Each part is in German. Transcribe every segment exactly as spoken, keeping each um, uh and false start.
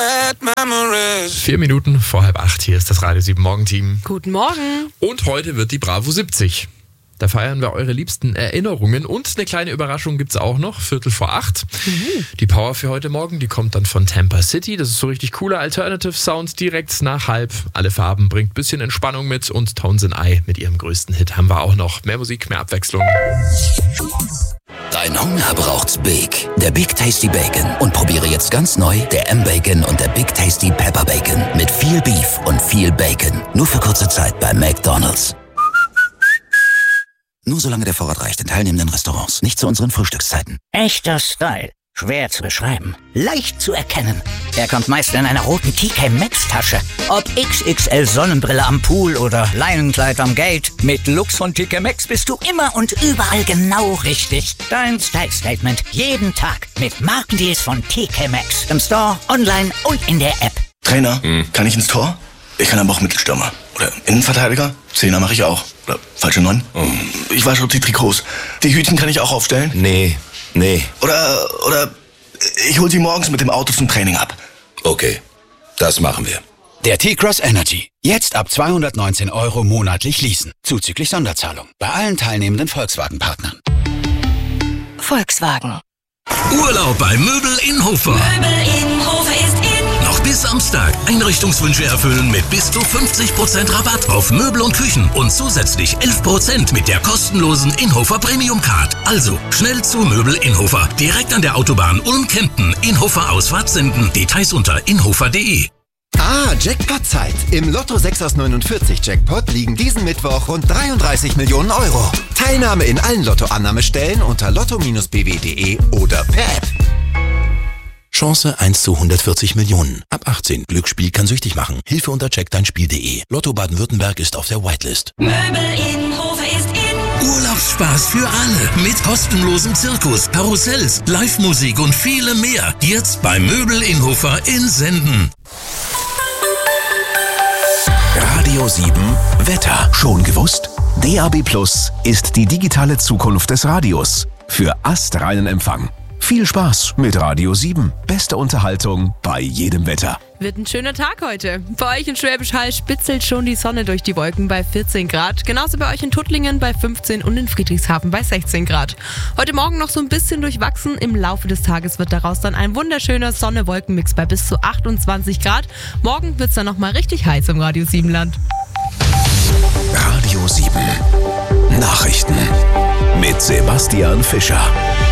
bad memories. Vier Minuten vor halb acht, hier ist das Radio sieben Morgenteam. Guten Morgen. Und heute wird die Bravo siebzig. Da feiern wir eure liebsten Erinnerungen und eine kleine Überraschung gibt's auch noch, Viertel vor acht. Mhm. Die Power für heute Morgen, die kommt dann von Tampa City. Das ist so richtig cooler Alternative Sound direkt nach halb. Alle Farben, bringt ein bisschen Entspannung mit und Tones and I mit ihrem größten Hit haben wir auch noch. Mehr Musik, mehr Abwechslung. Dein Hunger braucht's Big. Der Big Tasty Bacon. Und probiere jetzt ganz neu der M-Bacon und der Big Tasty Pepper Bacon. Mit viel Beef und viel Bacon. Nur für kurze Zeit bei McDonald's. Nur solange der Vorrat reicht in teilnehmenden Restaurants. Nicht zu unseren Frühstückszeiten. Echter Style. Schwer zu beschreiben. Leicht zu erkennen. Er kommt meist in einer roten T K Maxx Tasche. Ob X X L Sonnenbrille am Pool oder Leinenkleid am Gate. Mit Looks von T K Maxx bist du immer und überall genau richtig. Dein Style Statement. Jeden Tag. Mit Markendeals von T K Maxx. Im Store, online und in der App. Trainer, hm. kann ich ins Tor? Ich kann aber auch Mittelstürmer. Oder Innenverteidiger? Zehner mache ich auch. Oder falsche Neun? Oh. Ich wasche die Trikots. Die Hütchen kann ich auch aufstellen? Nee, nee. Oder, oder ich hol sie morgens mit dem Auto zum Training ab. Okay, das machen wir. Der T-Cross Energy. Jetzt ab zweihundertneunzehn Euro monatlich leasen. Zuzüglich Sonderzahlung. Bei allen teilnehmenden Volkswagen-Partnern. Volkswagen. Urlaub bei Möbel Innhofer. Möbel Innhofer ist in. Noch bis Samstag. Einrichtungswünsche erfüllen mit bis zu fünfzig Prozent Rabatt auf Möbel und Küchen und zusätzlich elf Prozent mit der kostenlosen Innhofer Premium Card. Also schnell zu Möbel Innhofer. Direkt an der Autobahn Ulm-Kempten. Innhofer Ausfahrt senden. Details unter innhofer punkt de. Ah, Jackpot-Zeit. Im Lotto sechs aus neunundvierzig Jackpot liegen diesen Mittwoch rund dreiunddreißig Millionen Euro. Teilnahme in allen Lottoannahmestellen unter lotto Bindestrich b w punkt de oder per App. Chance eins zu hundertvierzig Millionen. Ab achtzehn. Glücksspiel kann süchtig machen. Hilfe unter check dein spiel punkt de. Lotto Baden-Württemberg ist auf der Whitelist. Möbel Innhofer ist in. Urlaubsspaß für alle. Mit kostenlosem Zirkus, Karussells, Live-Musik und viele mehr. Jetzt bei Möbel Innhofer in Senden. Radio sieben Wetter. Schon gewusst? D A B Plus ist die digitale Zukunft des Radios. Für astreinen Empfang. Viel Spaß mit Radio sieben. Beste Unterhaltung bei jedem Wetter. Wird ein schöner Tag heute. Bei euch in Schwäbisch Hall spitzelt schon die Sonne durch die Wolken bei vierzehn Grad. Genauso bei euch in Tuttlingen bei fünfzehn und in Friedrichshafen bei sechzehn Grad. Heute Morgen noch so ein bisschen durchwachsen. Im Laufe des Tages wird daraus dann ein wunderschöner Sonne-Wolken-Mix bei bis zu achtundzwanzig Grad. Morgen wird es dann nochmal richtig heiß im Radio sieben Land. Radio sieben. Nachrichten mit Sebastian Fischer.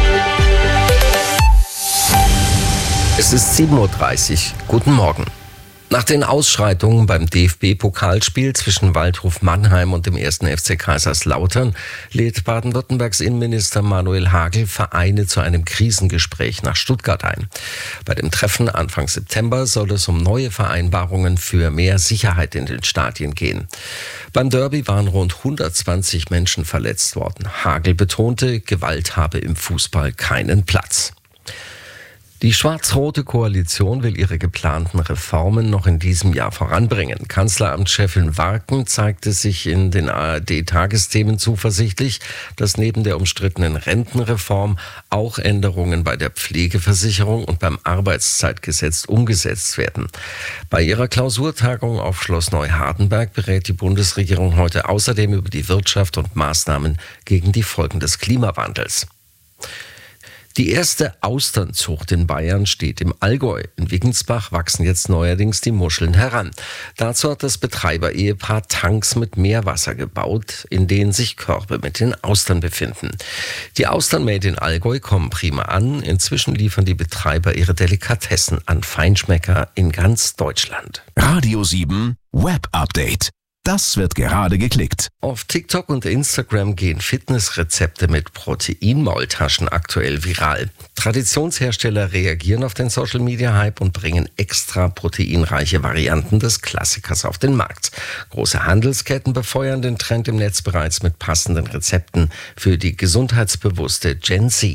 Es ist sieben Uhr dreißig. Guten Morgen. Nach den Ausschreitungen beim D F B-Pokalspiel zwischen Waldhof Mannheim und dem ersten F C Kaiserslautern lädt Baden-Württembergs Innenminister Manuel Hagel Vereine zu einem Krisengespräch nach Stuttgart ein. Bei dem Treffen Anfang September soll es um neue Vereinbarungen für mehr Sicherheit in den Stadien gehen. Beim Derby waren rund hundertzwanzig Menschen verletzt worden. Hagel betonte, Gewalt habe im Fußball keinen Platz. Die schwarz-rote Koalition will ihre geplanten Reformen noch in diesem Jahr voranbringen. Kanzleramtschefin Warken zeigte sich in den A R D-Tagesthemen zuversichtlich, dass neben der umstrittenen Rentenreform auch Änderungen bei der Pflegeversicherung und beim Arbeitszeitgesetz umgesetzt werden. Bei ihrer Klausurtagung auf Schloss Neuhardenberg berät die Bundesregierung heute außerdem über die Wirtschaft und Maßnahmen gegen die Folgen des Klimawandels. Die erste Austernzucht in Bayern steht im Allgäu. In Wiggensbach wachsen jetzt neuerdings die Muscheln heran. Dazu hat das Betreiber-Ehepaar Tanks mit Meerwasser gebaut, in denen sich Körbe mit den Austern befinden. Die Austern made in Allgäu kommen prima an. Inzwischen liefern die Betreiber ihre Delikatessen an Feinschmecker in ganz Deutschland. Radio sieben Web Update. Das wird gerade geklickt. Auf TikTok und Instagram gehen Fitnessrezepte mit Proteinmaultaschen aktuell viral. Traditionshersteller reagieren auf den Social-Media-Hype und bringen extra proteinreiche Varianten des Klassikers auf den Markt. Große Handelsketten befeuern den Trend im Netz bereits mit passenden Rezepten für die gesundheitsbewusste Gen Z.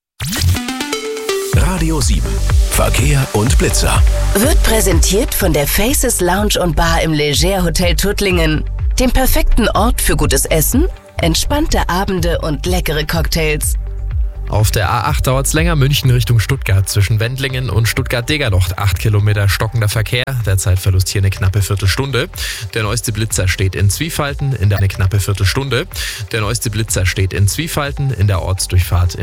Radio sieben. Verkehr und Blitzer. Wird präsentiert von der Faces Lounge und Bar im Leger Hotel Tuttlingen. Dem perfekten Ort für gutes Essen, entspannte Abende und leckere Cocktails. Auf der A acht dauert es länger, München Richtung Stuttgart. Zwischen Wendlingen und Stuttgart-Degerloch acht Kilometer stockender Verkehr. Der Zeitverlust hier eine knappe Viertelstunde. Der neueste Blitzer steht in Zwiefalten in der eine knappe Viertelstunde. Der neueste Blitzer steht in Zwiefalten in der Ortsdurchfahrt